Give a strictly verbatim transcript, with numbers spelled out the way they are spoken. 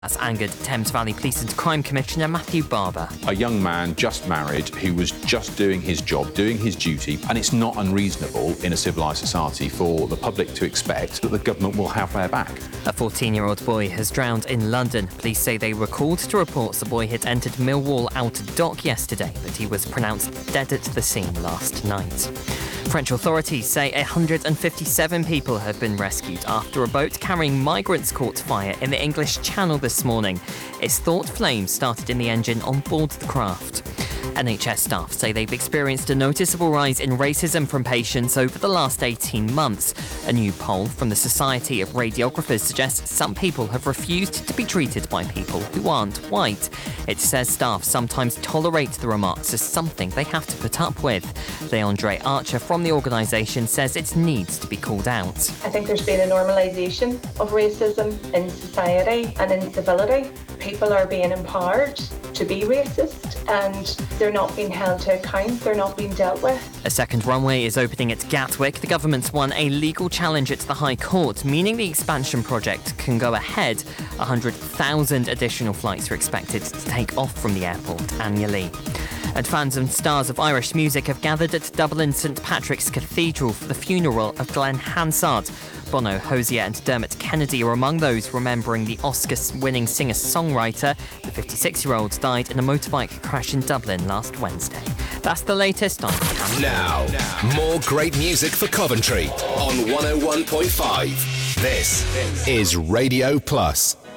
That's angered Thames Valley Police and Crime Commissioner Matthew Barber. A young man just married who was just doing his job, doing his duty, and it's not unreasonable in a civilised society for the public to expect that the government will have their back. A fourteen-year-old boy has drowned in London. Police say they were called to reports the boy had entered Millwall Outer Dock yesterday, but he was pronounced dead at the scene last night. French authorities say one hundred fifty-seven people have been rescued after a boat carrying migrants caught fire in the English Channel this morning. It's thought flames started in the engine on board the craft. N H S staff say they've experienced a noticeable rise in racism from patients over the last eighteen months. A new poll from the Society of Radiographers suggests some people have refused to be treated by people who aren't white. It says staff sometimes tolerate the remarks as something they have to put up with. Leandre Archer from the organisation says it needs to be called out. I think there's been a normalisation of racism in society and incivility. People are being empowered to be racist and they're not being held to account, they're not being dealt with. A second runway is opening at Gatwick. The government's won a legal challenge at the High Court, meaning the expansion project can go ahead. one hundred thousand additional flights are expected to take off from the airport annually. And fans and stars of Irish music have gathered at Dublin St Patrick's Cathedral for the funeral of Glenn Hansard. Bono, Hosier and Dermot Kennedy are among those remembering the Oscar-winning singer-songwriter. The fifty-six-year-old died in a motorbike crash in Dublin last Wednesday. That's the latest on Cam. Now, more great music for Coventry on one oh one point five. This is Radio Plus.